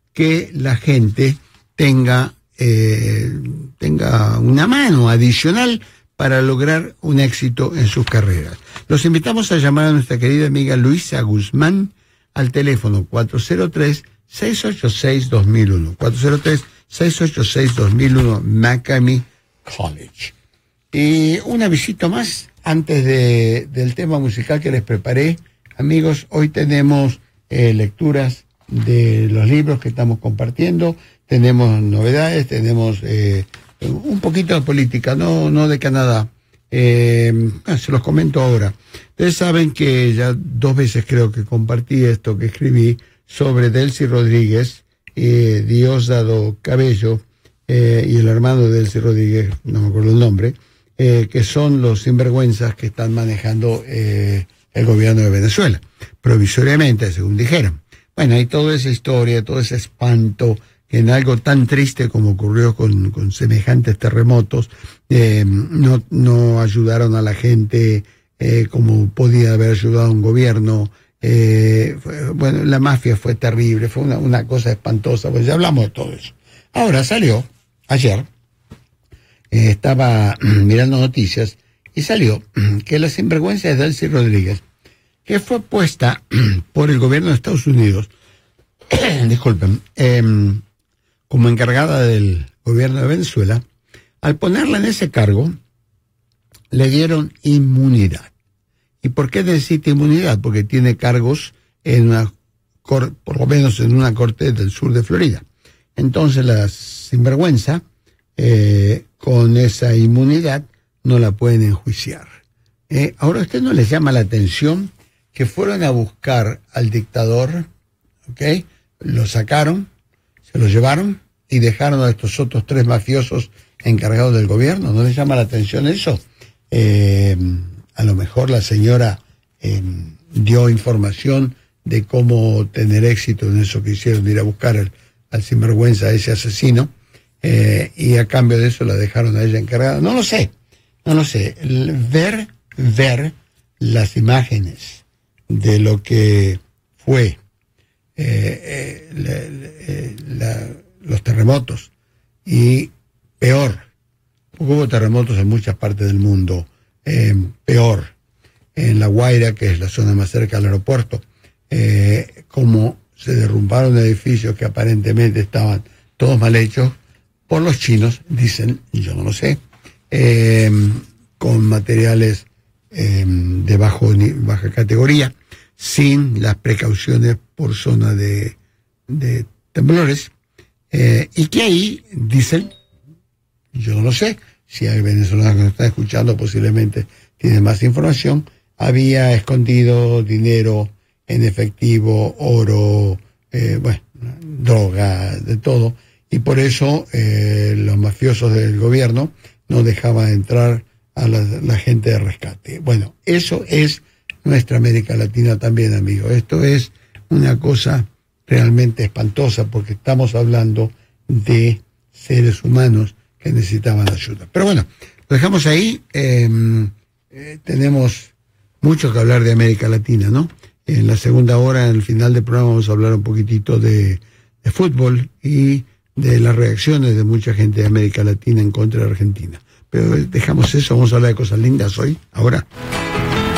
que la gente tenga una mano adicional para lograr un éxito en sus carreras. Los invitamos a llamar a nuestra querida amiga Luisa Guzmán al teléfono 403-686-2001. 403-686-2001, Miami College. Y un avisito más antes del tema musical que les preparé. Amigos, hoy tenemos lecturas de los libros que estamos compartiendo, tenemos novedades, tenemos un poquito de política, no de Canadá. Se los comento ahora. Ustedes saben que ya 2 veces creo que compartí esto que escribí sobre Delcy Rodríguez, Diosdado Cabello y el hermano de Delcy Rodríguez, no me acuerdo el nombre, que son los sinvergüenzas que están manejando el gobierno de Venezuela, provisoriamente, según dijeron. Bueno, hay toda esa historia, todo ese espanto, en algo tan triste como ocurrió con semejantes terremotos, no ayudaron a la gente como podía haber ayudado un gobierno. Bueno, la mafia fue terrible, fue una cosa espantosa, pues ya hablamos de todo eso. Ahora salió, ayer, estaba mirando noticias y salió que la sinvergüenza de Delcy Rodríguez, que fue puesta por el gobierno de Estados Unidos, disculpen, como encargada del gobierno de Venezuela, al ponerla en ese cargo, le dieron inmunidad. ¿Y por qué necesita inmunidad? Porque tiene cargos por lo menos en una corte del sur de Florida. Entonces la sinvergüenza, con esa inmunidad, no la pueden enjuiciar. Ahora, ¿a usted no les llama la atención que fueron a buscar al dictador, ¿ok? Lo sacaron, se lo llevaron y dejaron a estos otros 3 mafiosos encargados del gobierno? ¿No les llama la atención eso? A lo mejor la señora dio información de cómo tener éxito en eso que hicieron, de ir a buscar al sinvergüenza, a ese asesino, y a cambio de eso la dejaron a ella encargada. No lo sé. Ver las imágenes de lo que fue los terremotos, y peor, hubo terremotos en muchas partes del mundo, peor en La Guaira, que es la zona más cerca del aeropuerto, como se derrumbaron edificios que aparentemente estaban todos mal hechos por los chinos, dicen, yo no lo sé, con materiales de baja categoría, sin las precauciones por zona de temblores, y que ahí dicen, yo no lo sé, si hay venezolanos que nos están escuchando posiblemente tienen más información, había escondido dinero en efectivo, oro, droga, de todo, y por eso los mafiosos del gobierno no dejaban entrar a la gente de rescate. Bueno, eso es nuestra América Latina también, amigo. Esto es una cosa realmente espantosa, porque estamos hablando de seres humanos que necesitaban ayuda. Pero bueno, lo dejamos ahí. Tenemos mucho que hablar de América Latina, ¿no? En la segunda hora, en el final del programa, vamos a hablar un poquitito de fútbol y de las reacciones de mucha gente de América Latina en contra de Argentina. Pero dejamos eso, vamos a hablar de cosas lindas hoy, ahora.